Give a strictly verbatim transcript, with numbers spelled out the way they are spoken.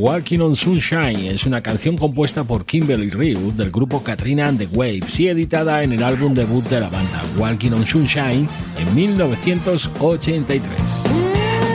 Walking on Sunshine. Es una canción compuesta por Kimberly Reid del grupo Katrina and the Waves y editada en el álbum debut de la banda, Walking on Sunshine, en mil novecientos ochenta y tres.